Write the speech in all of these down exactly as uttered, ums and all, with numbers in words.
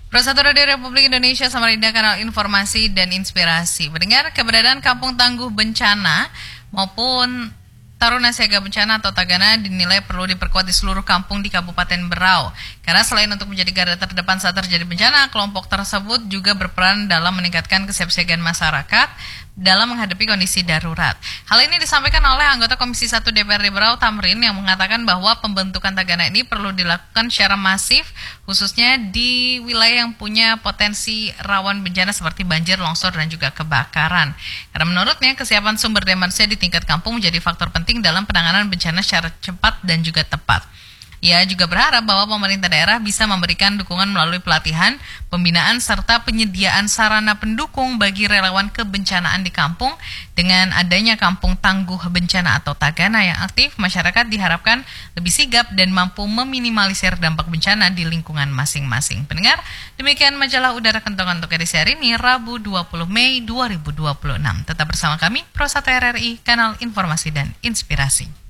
Persatu Radio Republik Indonesia Samarinda, kanal informasi dan inspirasi. Mendengar keberadaan Kampung Tangguh Bencana maupun Taruna Siaga Bencana atau Tagana dinilai perlu diperkuat di seluruh kampung di Kabupaten Berau. Karena selain untuk menjadi garda terdepan saat terjadi bencana, kelompok tersebut juga berperan dalam meningkatkan kesiapsiagaan masyarakat dalam menghadapi kondisi darurat. Hal ini disampaikan oleh anggota Komisi satu D P R D Berau, Tamrin, yang mengatakan bahwa pembentukan Tagana ini perlu dilakukan secara masif, khususnya di wilayah yang punya potensi rawan bencana seperti banjir, longsor, dan juga kebakaran. Karena menurutnya, kesiapan sumber daya manusia di tingkat kampung menjadi faktor penting dalam penanganan bencana secara cepat dan juga tepat. Ia juga berharap bahwa pemerintah daerah bisa memberikan dukungan melalui pelatihan, pembinaan, serta penyediaan sarana pendukung bagi relawan kebencanaan di kampung. Dengan adanya Kampung Tangguh Bencana atau Tagana yang aktif, masyarakat diharapkan lebih sigap dan mampu meminimalisir dampak bencana di lingkungan masing-masing. Pendengar, demikian majalah Udara Kentongan untuk edisi hari ini, Rabu dua puluh Mei dua ribu dua puluh enam. Tetap bersama kami, Persatu R R I, kanal informasi dan inspirasi.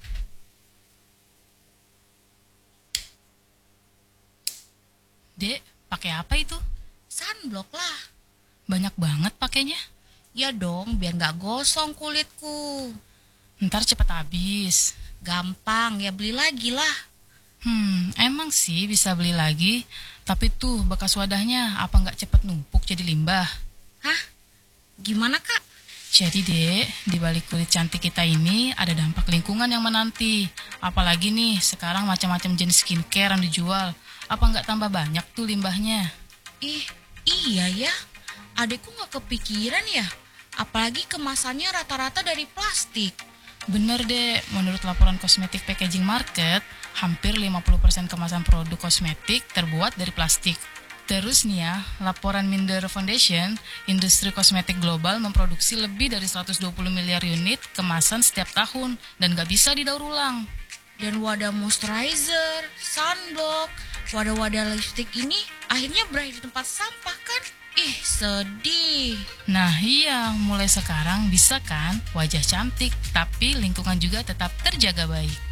Dek, pakai apa itu? Sunblock lah. Banyak banget pakainya. Ya dong, biar nggak gosong kulitku. Ntar cepet habis. Gampang, ya beli lagi lah. Hmm, emang sih bisa beli lagi. Tapi tuh bekas wadahnya apa nggak cepet numpuk jadi limbah? Hah? Gimana kak? Jadi dek, di balik kulit cantik kita ini ada dampak lingkungan yang menanti. Apalagi nih, sekarang macam-macam jenis skincare yang dijual. Apa nggak tambah banyak tuh limbahnya? Ih, iya ya. Adekku nggak kepikiran ya. Apalagi kemasannya rata-rata dari plastik. Bener dek, menurut laporan Cosmetic Packaging Market, hampir lima puluh persen kemasan produk kosmetik terbuat dari plastik. Terus nih ya, laporan Minder Foundation, industri kosmetik global memproduksi lebih dari seratus dua puluh miliar unit kemasan setiap tahun dan nggak bisa didaur ulang. Dan wadah moisturizer, sunblock, wadah-wadah lipstick ini akhirnya berakhir di tempat sampah kan? Ih, sedih. Nah iya, mulai sekarang bisa kan wajah cantik, tapi lingkungan juga tetap terjaga baik.